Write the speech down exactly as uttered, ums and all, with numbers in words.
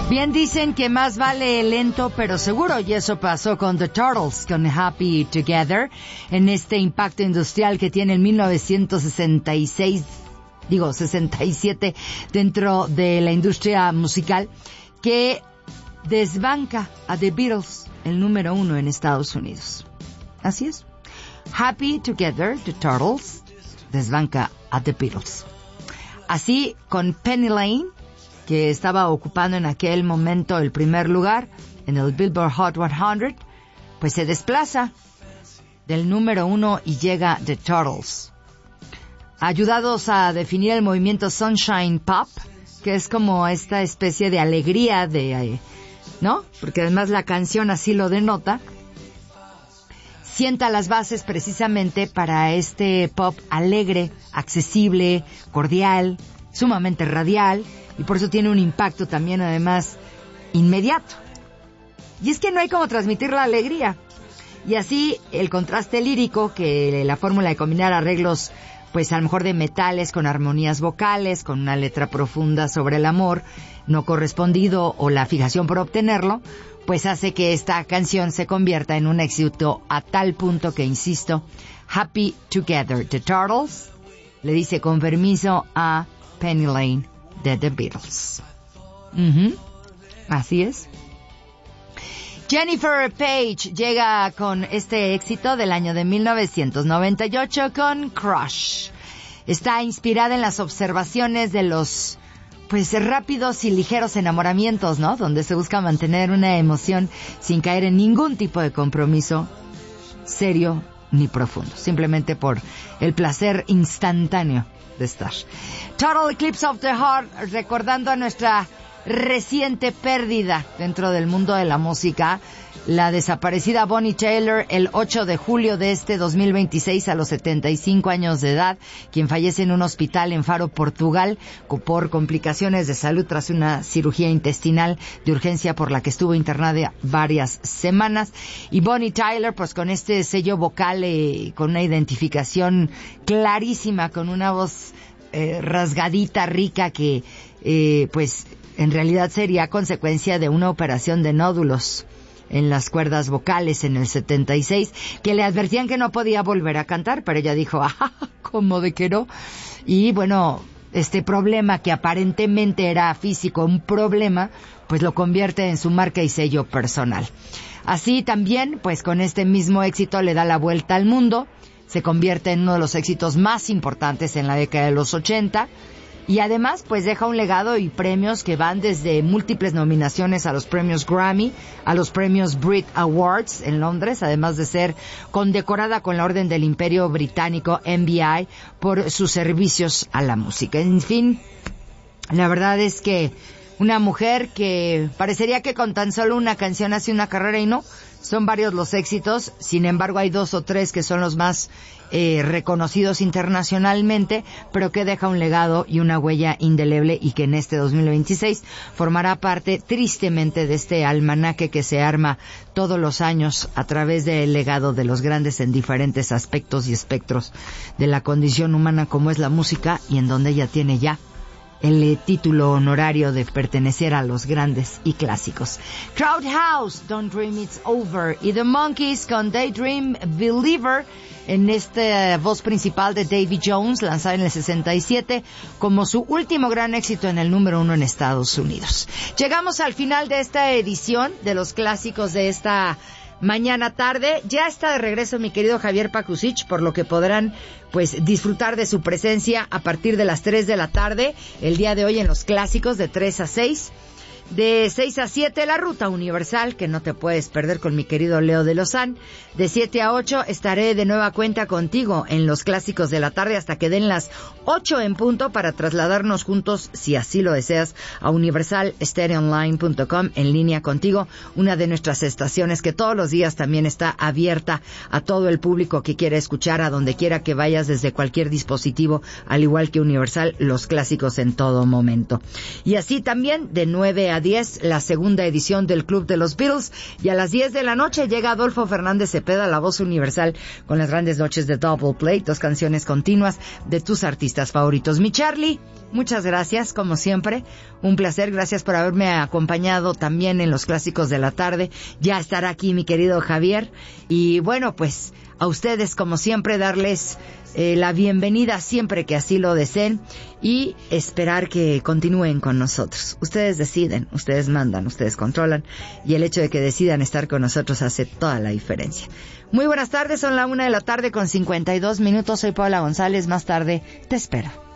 Bien dicen que más vale lento pero seguro, y eso pasó con The Turtles, con Happy Together, en este impacto industrial que tiene en mil novecientos sesenta y seis, digo sesenta y siete, dentro de la industria musical, que desbanca a The Beatles, el número uno en Estados Unidos. Así es. Happy Together, The Turtles, desbanca a The Beatles. Así con Penny Lane, que estaba ocupando en aquel momento el primer lugar en el Billboard Hot cien, pues se desplaza del número uno y llega The Turtles. Ayudados a definir el movimiento Sunshine Pop, que es como esta especie de alegría de, ¿no? Porque además la canción así lo denota, sienta las bases precisamente para este pop alegre, accesible, cordial, sumamente radial, y por eso tiene un impacto también, además, inmediato. Y es que no hay como transmitir la alegría. Y así, el contraste lírico, que la fórmula de combinar arreglos, pues a lo mejor de metales con armonías vocales, con una letra profunda sobre el amor no correspondido o la fijación por obtenerlo, pues hace que esta canción se convierta en un éxito a tal punto que, insisto, Happy Together, The Turtles le dice con permiso a Penny Lane de The Beatles. Uh-huh. Así es. Jennifer Page llega con este éxito del año de mil novecientos noventa y ocho con Crush. Está inspirada en las observaciones de los, pues, rápidos y ligeros enamoramientos, ¿no? Donde se busca mantener una emoción sin caer en ningún tipo de compromiso serio ni profundo, simplemente por el placer instantáneo de estar. Total Eclipse of the Heart, recordando a nuestra reciente pérdida dentro del mundo de la música, la desaparecida Bonnie Tyler, el ocho de julio de este dos mil veintiséis a los setenta y cinco años de edad, quien fallece en un hospital en Faro, Portugal, por complicaciones de salud tras una cirugía intestinal de urgencia por la que estuvo internada varias semanas. Y Bonnie Tyler, pues con este sello vocal, eh, con una identificación clarísima, con una voz eh, rasgadita, rica, que eh, pues en realidad sería consecuencia de una operación de nódulos en las cuerdas vocales en el setenta y seis, que le advertían que no podía volver a cantar, pero ella dijo, ah, ¿cómo de que no? Y bueno, este problema que aparentemente era físico, un problema, pues lo convierte en su marca y sello personal. Así también, pues con este mismo éxito le da la vuelta al mundo, se convierte en uno de los éxitos más importantes en la década de los ochenta, y además pues deja un legado y premios que van desde múltiples nominaciones a los premios Grammy, a los premios Brit Awards en Londres, además de ser condecorada con la Orden del Imperio Británico M B I por sus servicios a la música. En fin, la verdad es que una mujer que parecería que con tan solo una canción hace una carrera, y no, son varios los éxitos. Sin embargo, hay dos o tres que son los más eh, reconocidos internacionalmente, pero que deja un legado y una huella indeleble, y que en este dos mil veintiséis formará parte tristemente de este almanaque que se arma todos los años a través del legado de los grandes en diferentes aspectos y espectros de la condición humana, como es la música, y en donde ella tiene ya el eh, título honorario de pertenecer a los grandes y clásicos. Crowd House, Don't Dream It's Over, y The Monkees con Daydream Believer, en esta eh, voz principal de Davy Jones, lanzada en el sesenta y siete como su último gran éxito en el número uno en Estados Unidos. Llegamos al final de esta edición de los clásicos de esta mañana tarde. Ya está de regreso mi querido Javier Pakusich, por lo que podrán pues disfrutar de su presencia a partir de las tres de la tarde el día de hoy en los clásicos, de tres a seis. De seis a siete, la Ruta Universal, que no te puedes perder con mi querido Leo de Lozán. De siete a ocho estaré de nueva cuenta contigo en los clásicos de la tarde hasta que den las ocho en punto, para trasladarnos juntos, si así lo deseas, a universal stereo online punto com, en línea contigo, una de nuestras estaciones que todos los días también está abierta a todo el público que quiera escuchar a donde quiera que vayas, desde cualquier dispositivo, al igual que Universal, los clásicos en todo momento. Y así también de nueve a diez, la segunda edición del Club de los Beatles, y a las diez de la noche llega Adolfo Fernández Cepeda, la voz universal, con las grandes noches de Double Play, dos canciones continuas de tus artistas favoritos. Mi Charlie, muchas gracias, como siempre. Un placer, gracias por haberme acompañado también en los clásicos de la tarde. Ya estará aquí mi querido Javier. Y bueno, pues a ustedes, como siempre, darles eh, la bienvenida siempre que así lo deseen y esperar que continúen con nosotros. Ustedes deciden, ustedes mandan, ustedes controlan y el hecho de que decidan estar con nosotros hace toda la diferencia. Muy buenas tardes, son la una de la tarde con cincuenta y dos minutos. Soy Paula González. Más tarde te espero.